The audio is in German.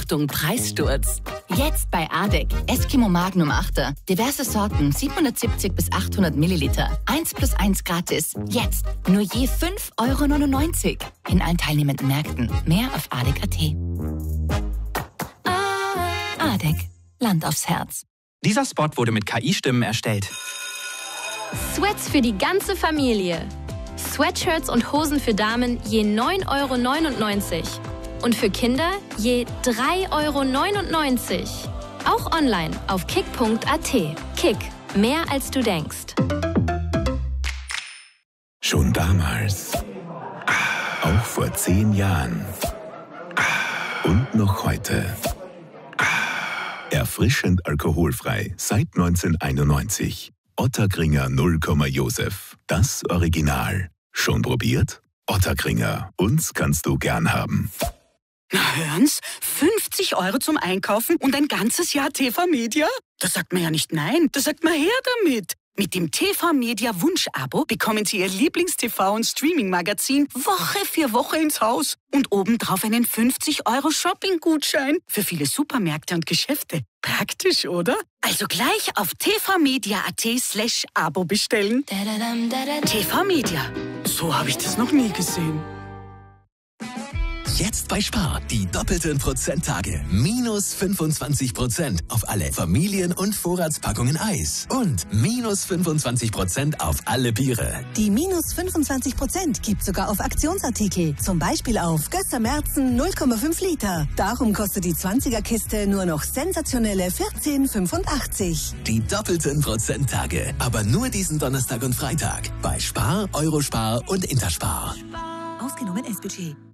Achtung, Preissturz. Jetzt bei ADEC. Eskimo Magnum 8er. Diverse Sorten, 770 bis 800 Milliliter. 1+1 gratis. Jetzt nur je 5,99 € in allen teilnehmenden Märkten. Mehr auf adec.at. ADEC. Land aufs Herz. Dieser Spot wurde mit KI-Stimmen erstellt. Sweats für die ganze Familie. Sweatshirts und Hosen für Damen je 9,99 € und für Kinder je 3,99 €. Auch online auf kick.at. Kick, mehr als du denkst. Schon damals, auch vor 10 Jahren und noch heute. Erfrischend alkoholfrei seit 1991. Ottakringer 0, Josef. Das Original. Schon probiert? Ottakringer. Uns kannst du gern haben. Na hören's, 50 € zum Einkaufen und ein ganzes Jahr TV-Media? Da sagt man ja nicht nein, da sagt man her damit. Mit dem TV-Media Wunsch-Abo bekommen Sie Ihr Lieblings-TV- und Streaming-Magazin Woche für Woche ins Haus und obendrauf einen 50 € Shopping-Gutschein für viele Supermärkte und Geschäfte. Praktisch, oder? Also gleich auf tvmedia.at/Abo bestellen. TV-Media. So habe ich das noch nie gesehen. Jetzt bei Spar, die doppelten Prozenttage. Minus 25% auf alle Familien- und Vorratspackungen Eis. Und minus 25% auf alle Biere. Die minus 25% gibt sogar auf Aktionsartikel. Zum Beispiel auf Gösser Märzen 0,5 Liter. Darum kostet die 20er-Kiste nur noch sensationelle 14,85. Die doppelten Prozenttage. Aber nur diesen Donnerstag und Freitag. Bei Spar, Eurospar und Interspar. Ausgenommen S-Budget.